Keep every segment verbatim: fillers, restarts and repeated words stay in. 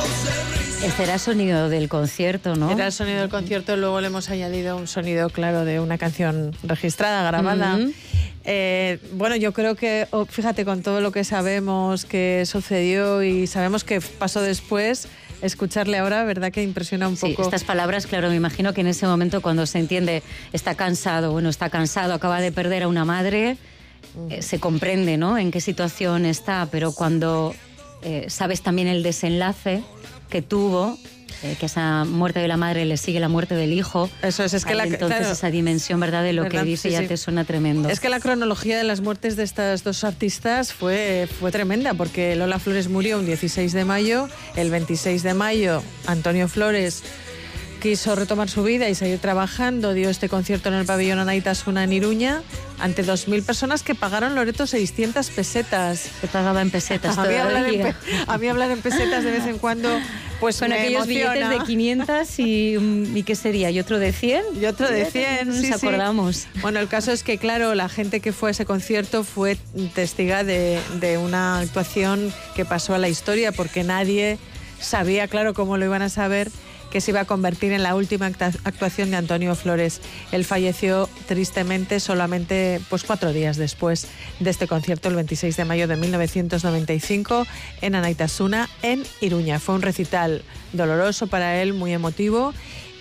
Este era el sonido del concierto, ¿no? Era el sonido del concierto, luego le hemos añadido un sonido, claro, de una canción registrada, grabada. Uh-huh. Eh, bueno, yo creo que, oh, fíjate, con todo lo que sabemos que sucedió y sabemos que pasó después, escucharle ahora, ¿verdad? Que impresiona un sí, poco. Estas palabras, claro, me imagino que en ese momento cuando se entiende, está cansado, bueno, está cansado, acaba de perder a una madre, uh-huh. eh, se comprende, ¿no? En qué situación está, pero cuando eh, sabes también el desenlace que tuvo, eh, que esa muerte de la madre le sigue la muerte del hijo. Eso es, es que Ahí, la, entonces claro, esa dimensión, ¿verdad?, de lo ¿verdad? que dice sí, ya sí. te suena tremendo. Es que la cronología de las muertes de estas dos artistas fue, fue tremenda, porque Lola Flores murió un dieciséis de mayo, el veintiséis de mayo Antonio Flores quiso retomar su vida y seguir trabajando, dio este concierto en el pabellón Anaitasuna en Iruña ante dos mil personas que pagaron, Loreto, seiscientas pesetas. Se pagaba en pesetas a mí, hablar en pe- a mí hablar en pesetas de vez en cuando pues con me aquellos emociona. Billetes de quinientas y, y ¿qué sería? ¿Y otro de cien? Y otro de cien, Nos sí, acordamos. Sí. Bueno, el caso es que, claro, la gente que fue a ese concierto fue testiga de, de una actuación que pasó a la historia, porque nadie sabía, claro, cómo lo iban a saber, que se iba a convertir en la última actuación de Antonio Flores. Él falleció tristemente solamente pues, cuatro días después de este concierto, el veintiséis de mayo de mil novecientos noventa y cinco, en Anaitasuna, en Iruña. Fue un recital doloroso para él, muy emotivo.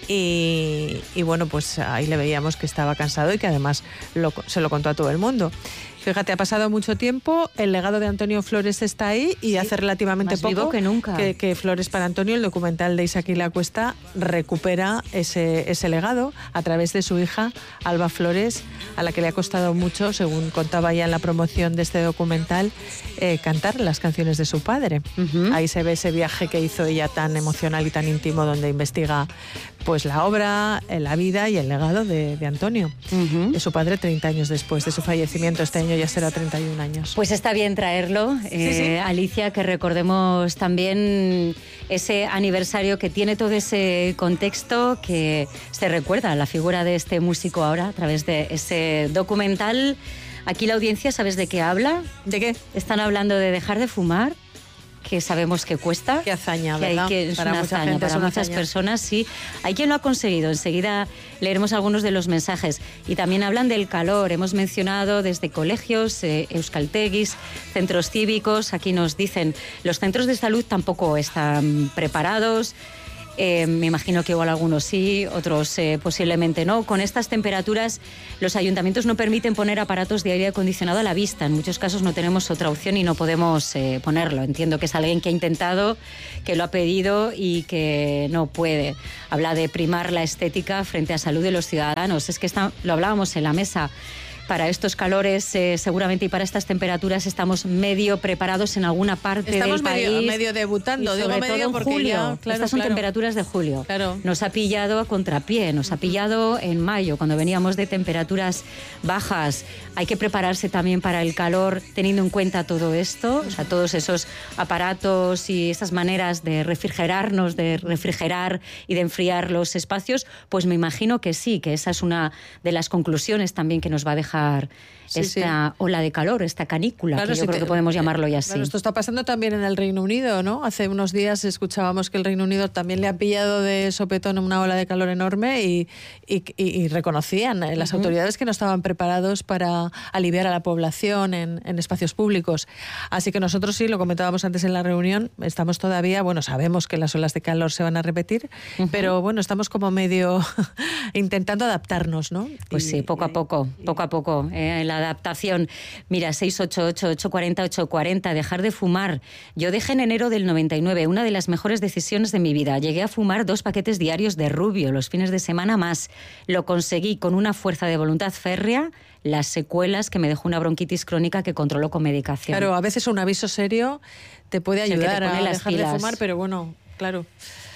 Y, y bueno, pues ahí le veíamos que estaba cansado y que además lo, se lo contó a todo el mundo. Fíjate, ha pasado mucho tiempo, el legado de Antonio Flores está ahí y sí, hace relativamente más poco vivo que, nunca. Que, que Flores para Antonio, el documental de Isaac y la Cuesta, recupera ese, ese legado a través de su hija Alba Flores, a la que le ha costado mucho, según contaba ya en la promoción de este documental, eh, cantar las canciones de su padre. Uh-huh. Ahí se ve ese viaje que hizo ella tan emocional y tan íntimo, donde investiga pues la obra, la vida y el legado de, de Antonio, uh-huh. de su padre treinta años después de su fallecimiento. Este año ya será treinta y un años. Pues está bien traerlo, eh, sí, sí. Alicia, que recordemos también ese aniversario que tiene todo ese contexto, que se recuerda la figura de este músico ahora a través de ese documental. Aquí la audiencia, ¿sabes de qué habla? ¿De qué? Están hablando de dejar de fumar, que sabemos que cuesta. Qué hazaña, que ¿verdad? Hay que, es para una mucha hazaña, gente, para es una muchas hazaña. personas, sí. Hay quien lo ha conseguido. Enseguida leeremos algunos de los mensajes. Y también hablan del calor. Hemos mencionado desde colegios, eh, euskaltegis, centros cívicos. Aquí nos dicen, los centros de salud tampoco están preparados. Eh, me imagino que igual algunos sí, otros eh, posiblemente no. Con estas temperaturas, los ayuntamientos no permiten poner aparatos de aire acondicionado a la vista. En muchos casos no tenemos otra opción y no podemos eh, ponerlo. Entiendo que es alguien que ha intentado, que lo ha pedido y que no puede. Habla de primar la estética frente a salud de los ciudadanos. Es que está, lo hablábamos en la mesa. Para estos calores, eh, seguramente, y para estas temperaturas, estamos medio preparados en alguna parte estamos del medio, país. medio debutando, y sobre digo medio todo en porque julio. Ya, claro, Estas son claro. temperaturas de julio. Claro. Nos ha pillado a contrapié, nos ha pillado en mayo, cuando veníamos de temperaturas bajas. Hay que prepararse también para el calor, teniendo en cuenta todo esto, o sea, todos esos aparatos y esas maneras de refrigerarnos, de refrigerar y de enfriar los espacios. Pues me imagino que sí, que esa es una de las conclusiones también que nos va a dejar Sí, esta sí. ola de calor, esta canícula, claro, que yo sí creo te, que podemos llamarlo ya así. Claro, esto está pasando también en el Reino Unido, ¿no? Hace unos días escuchábamos que el Reino Unido también le ha pillado de sopetón una ola de calor enorme y, y, y, y reconocían las uh-huh. autoridades que no estaban preparados para aliviar a la población en, en espacios públicos. Así que nosotros sí, lo comentábamos antes en la reunión, estamos todavía, bueno, sabemos que las olas de calor se van a repetir, uh-huh. pero bueno, estamos como medio intentando adaptarnos, ¿no? Pues y, sí, poco y, a poco, y, poco a poco, eh, la adaptación. Mira, seis ocho ocho, ocho cuatro cero, ocho cuatro cero, dejar de fumar. Yo dejé en enero del noventa y nueve, una de las mejores decisiones de mi vida. Llegué a fumar dos paquetes diarios de rubio, los fines de semana más. Lo conseguí con una fuerza de voluntad férrea, las secuelas que me dejó una bronquitis crónica que controló con medicación. Claro, a veces un aviso serio te puede ayudar te a las dejar pilas. de fumar, pero bueno, claro.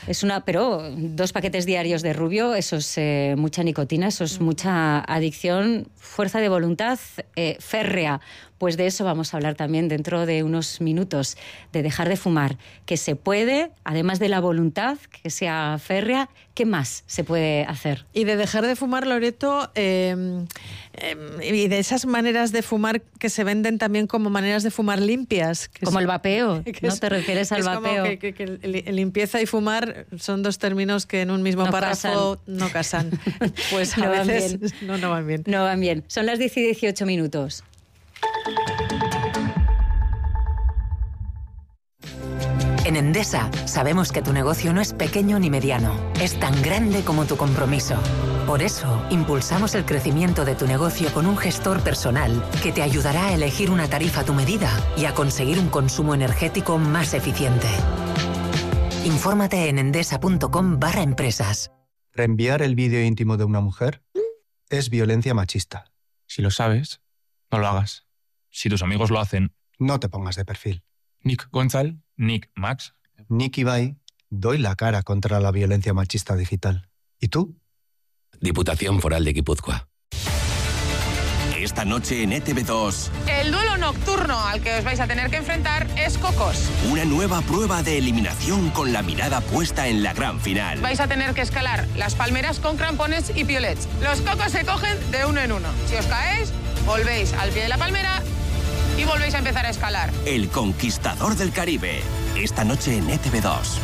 Es una, pero dos paquetes diarios de rubio, eso es eh, mucha nicotina, eso es mucha adicción, fuerza de voluntad eh, férrea. Pues de eso vamos a hablar también dentro de unos minutos, de dejar de fumar, que se puede, además de la voluntad, que sea férrea, ¿qué más se puede hacer? Y de dejar de fumar, Loreto, eh, eh, y de esas maneras de fumar que se venden también como maneras de fumar limpias. Que como es, el vapeo, ¿no es, te refieres al es vapeo? Como que, que, que limpieza y fumar son dos términos que en un mismo no párrafo casan. no casan. Pues a no veces van bien. No, no van bien. No van bien. Son las diez y dieciocho minutos. En Endesa sabemos que tu negocio no es pequeño ni mediano, es tan grande como tu compromiso. Por eso, impulsamos el crecimiento de tu negocio con un gestor personal que te ayudará a elegir una tarifa a tu medida y a conseguir un consumo energético más eficiente. Infórmate en endesa.com barra empresas. Reenviar el vídeo íntimo de una mujer es violencia machista. Si lo sabes, no lo hagas. Si tus amigos lo hacen... No te pongas de perfil. Nick Gonzal, Nick Max. Nick Ibai, doy la cara contra la violencia machista digital. ¿Y tú? Diputación Foral de Guipúzcoa. Esta noche en E T V dos. El duelo nocturno al que os vais a tener que enfrentar es Cocos. Una nueva prueba de eliminación con la mirada puesta en la gran final. Vais a tener que escalar las palmeras con crampones y piolets. Los cocos se cogen de uno en uno. Si os caéis, volvéis al pie de la palmera y volvéis a empezar a escalar. El Conquistador del Caribe. Esta noche en E T V dos.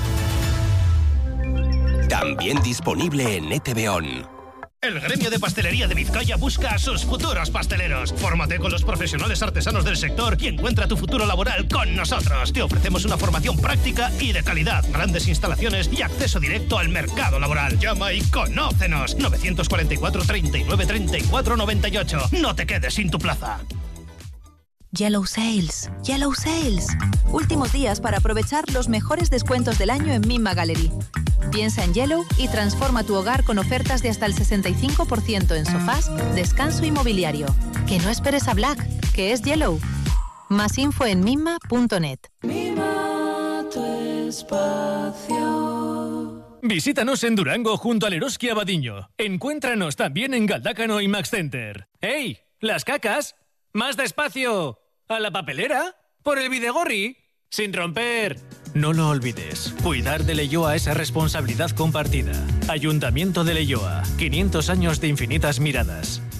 También disponible en E T V On. El gremio de pastelería de Vizcaya busca a sus futuros pasteleros. Fórmate con los profesionales artesanos del sector y encuentra tu futuro laboral con nosotros. Te ofrecemos una formación práctica y de calidad, grandes instalaciones y acceso directo al mercado laboral. Llama y conócenos. nueve cuatro cuatro, treinta y nueve, treinta y cuatro, noventa y ocho. No te quedes sin tu plaza. Yellow Sales, Yellow Sales. Últimos días para aprovechar los mejores descuentos del año en Mimma Gallery. Piensa en Yellow y transforma tu hogar con ofertas de hasta el sesenta y cinco por ciento en sofás, descanso y mobiliario. Que no esperes a Black, que es Yellow. Más info en mimma punto net. Mima tu espacio. Visítanos en Durango junto al Eroski Abadiño. Encuéntranos también en Galdácano y Max Center. ¡Ey! ¡Las cacas! ¡Más despacio! ¿A la papelera? ¿Por el Videgorri? ¡Sin romper! No lo olvides. Cuidar de Leioa es responsabilidad compartida. Ayuntamiento de Leioa. quinientos años de infinitas miradas.